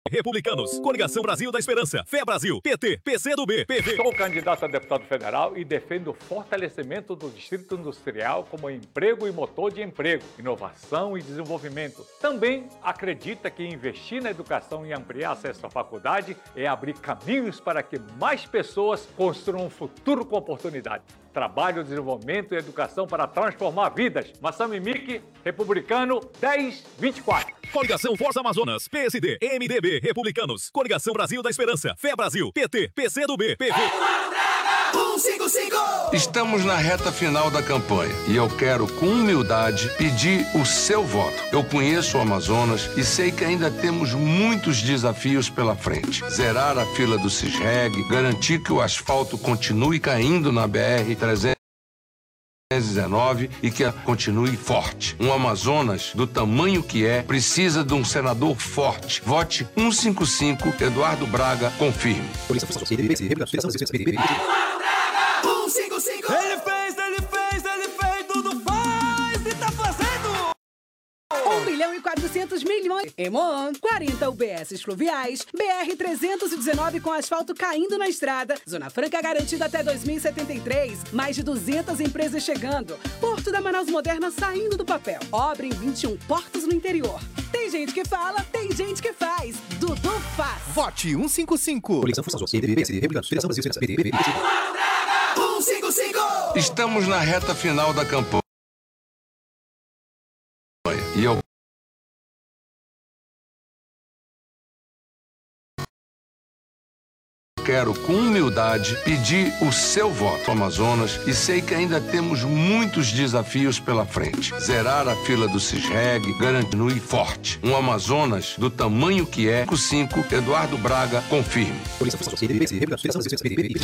Republicanos, Coligação Brasil da Esperança, Fé Brasil, PT, PCdoB, PV. Sou candidato a deputado federal e defendo o fortalecimento do Distrito Industrial como emprego e motor de emprego, inovação e desenvolvimento. Também acredita que investir na educação e ampliar acesso à faculdade é abrir caminhos para que mais pessoas construam um futuro com oportunidade. Trabalho, desenvolvimento e educação para transformar vidas. Massami Mick, Republicano, 1024. Coligação Força Amazonas, PSD, MDB, Republicanos, Coligação Brasil da Esperança, Fé Brasil, PT, PCdoB, PV. 155! Estamos na reta final da campanha e eu quero, com humildade, pedir o seu voto. Eu conheço o Amazonas e sei que ainda temos muitos desafios pela frente. Zerar a fila do Cisreg, garantir que o asfalto continue caindo na BR-319 e que continue forte. Um Amazonas do tamanho que é, precisa de um senador forte. Vote 155, Eduardo Braga, confirme. Ele fez, tudo faz e tá fazendo! 1.400.000.000. Emon, 40 UBS fluviais, BR-319 com asfalto caindo na estrada, Zona Franca garantida até 2073, mais de 200 empresas chegando, Porto da Manaus Moderna saindo do papel, obra em 21 portos no interior. Tem gente que fala, tem gente que faz. Dudu faz. Vote 155. Coligação Força Social, Federação Brasil, PDB. 155! Estamos na reta final da campanha e eu quero, com humildade, pedir o seu voto, Amazonas, e sei que ainda temos muitos desafios pela frente. Zerar a fila do Cisreg, continue forte. Um Amazonas do tamanho que é, 5, Eduardo Braga, confirme.